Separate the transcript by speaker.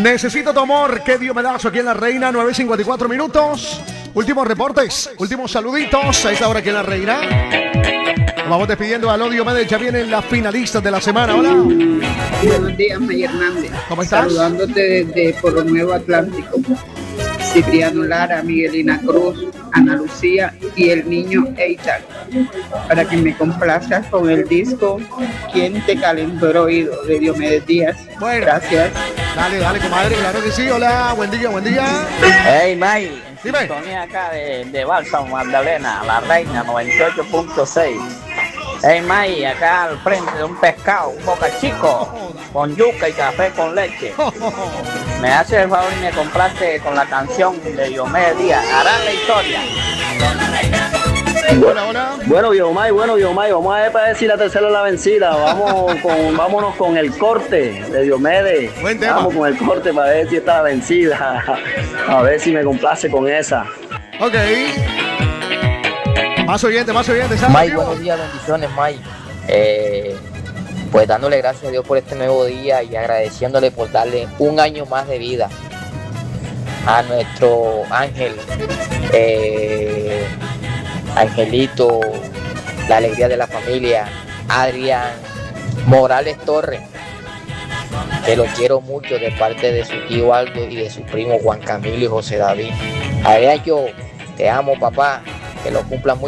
Speaker 1: Necesito tu amor, qué diomedazo aquí en La Reina, 9:54 minutos. Últimos reportes, últimos saluditos a esta hora aquí en La Reina. Nos vamos despidiendo al Diomedes, ya vienen las finalistas de la semana. Hola.
Speaker 2: Buenos días, May Hernández.
Speaker 1: ¿Cómo estás?
Speaker 2: Saludándote desde Polo Nuevo Atlántico. Cipriano Lara, Miguelina Cruz, Ana Lucía y el niño Eitan, para que me complazcas con el disco ¿Quién te calentó el oído? De Diomedes Díaz.
Speaker 1: Bueno.
Speaker 2: Gracias.
Speaker 1: Dale, comadre, claro que sí. Hola, buen día.
Speaker 3: Hey, May,
Speaker 1: Dime.
Speaker 3: sintonía acá de Bálsamo, Magdalena, La Reina, 98.6. Hey, May, acá al frente de un pescado, un boca chico, con yuca y café con leche. Me hace el favor y me compraste con la canción de Diomedes Díaz, harán la historia.
Speaker 1: Hola.
Speaker 4: Bueno, Biomay, vamos a ver para ver si la tercera es la vencida. Vámonos con el corte de Diomedes.
Speaker 1: Buen tema.
Speaker 4: Vamos con el corte para ver si está la vencida. A ver si me complace con esa.
Speaker 1: Ok. Más oyente, ¿sabes?
Speaker 5: May, buenos días, bendiciones, May. Pues dándole gracias a Dios por este nuevo día y agradeciéndole por darle un año más de vida a nuestro ángel, Angelito, la alegría de la familia, Adrián Morales Torres, que lo quiero mucho de parte de su tío Aldo y de su primo Juan Camilo y José David. Adrián, yo te amo, papá, que lo cumpla muy